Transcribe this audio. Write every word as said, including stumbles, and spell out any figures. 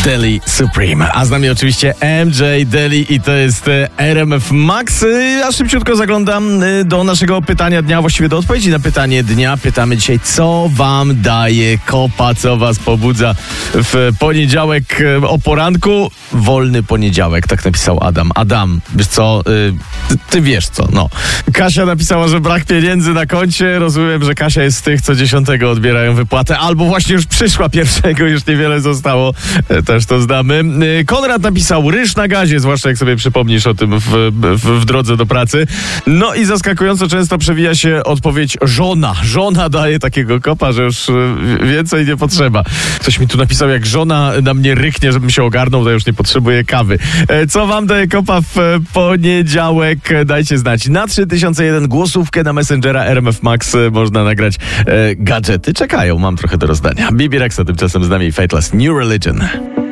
Deli Supreme. A z nami oczywiście M J Deli i to jest R M F Max. A szybciutko zaglądam do naszego pytania dnia, właściwie do odpowiedzi na pytanie dnia. Pytamy dzisiaj, co wam daje kopa, co was pobudza w poniedziałek o poranku. Wolny poniedziałek, tak napisał Adam. Adam, wiesz co, ty, ty wiesz co, no. Kasia napisała, że brak pieniędzy na koncie. Rozumiem, że Kasia jest z tych, co dziesiątego odbierają wypłatę, albo właśnie już przyszła pierwszego, już niewiele zostało. Też to znamy. Konrad napisał, ryż na gazie, zwłaszcza jak sobie przypomnisz o tym w, w, w drodze do pracy. No i zaskakująco często przewija się odpowiedź żona. Żona daje takiego kopa, że już więcej nie potrzeba. Ktoś mi tu napisał, jak żona na mnie ryknie, żebym się ogarnął, to już nie potrzebuję kawy. Co wam daje kopa w poniedziałek? Dajcie znać. Na trzy tysiące jeden głosówkę na Messengera R M F Max można nagrać. Gadżety czekają, mam trochę do rozdania. Bibi Rexa tymczasem z nami, Fateless New Religion.